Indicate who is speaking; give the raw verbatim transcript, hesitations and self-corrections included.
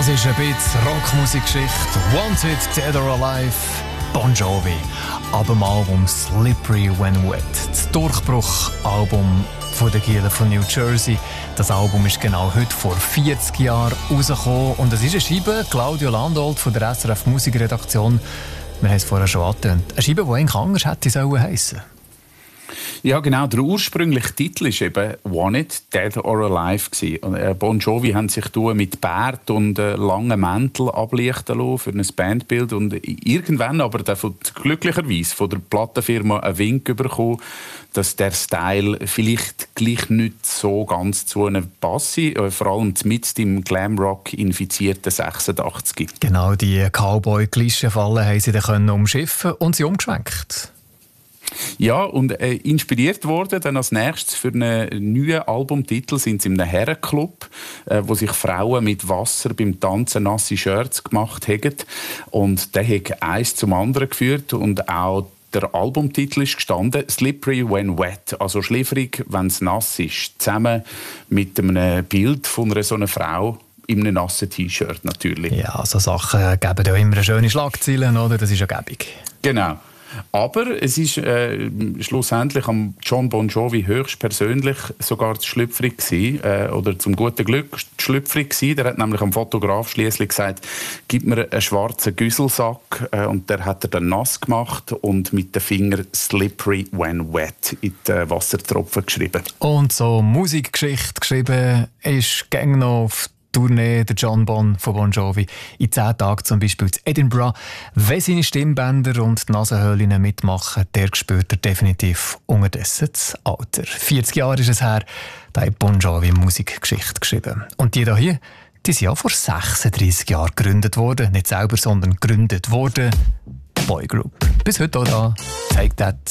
Speaker 1: ist ein bisschen Rockmusikgeschichte. Wanted, Dead or Alive, Bon Jovi. Ab dem Album Slippery When Wet. Das Durchbruchalbum von der Kieler von New Jersey. Das Album ist genau heute vor vierzig Jahren rausgekommen. Und es ist eine Scheibe, Claudio Landolt von der S R F Musikredaktion. Wir haben es vorher schon angetönt. Eine Scheibe, die eigentlich anders hätte sollen heissen.
Speaker 2: Ja, genau. Der ursprüngliche Titel war eben «Wanted, Dead or Alive». Und Bon Jovi haben sich mit Bart und äh, langen Mänteln ablichten lassen für ein Bandbild. Und irgendwann aber dann glücklicherweise von der Plattenfirma einen Wink bekommen, dass der Style vielleicht gleich nicht so ganz zu ihnen passe. Vor allem mit dem Glamrock infizierten sechsundachtzig.
Speaker 1: Genau, die Cowboy-Klischee-Fallen haben sie dann umschiffen und sie umgeschwenkt.
Speaker 2: Ja, und äh, inspiriert worden dann als nächstes für einen neuen Albumtitel sind sie in einem Herrenclub, äh, wo sich Frauen mit Wasser beim Tanzen nasse Shirts gemacht haben. Und der hat eins zum anderen geführt und auch der Albumtitel ist gestanden «Slippery when wet», also schliffrig, wenn es nass ist, zusammen mit einem Bild von einer so einer Frau in einem nassen T-Shirt natürlich.
Speaker 1: Ja, so Sachen geben ja immer schöne Schlagzeilen, oder? Das ist ja gäbig.
Speaker 2: Genau. Aber es ist äh, schlussendlich am John Bon Jovi höchstpersönlich sogar schlüpfrig gewesen, äh, oder zum guten Glück schlüpfrig gewesen. Der hat nämlich am Fotograf schliesslich gesagt, gib mir einen schwarzen Güsselsack, äh, und der hat er dann nass gemacht und mit den Fingern «Slippery when wet» in die Wassertropfen geschrieben.
Speaker 1: Und so Musikgeschichte geschrieben ist gäng noch auf Tournee, der John Bon von Bon Jovi. In zehn Tagen zum Beispiel in Edinburgh. Wenn seine Stimmbänder und die Nasenhöhlen mitmachen, der spürt er definitiv unterdessen das Alter. vierzig Jahre ist es her, da hat Bon Jovi Musikgeschichte geschrieben. Und die hier, die sind ja vor sechsunddreissig Jahren gegründet worden. Nicht selber, sondern gegründet worden. Boygroup. Bis heute auch da. Take That.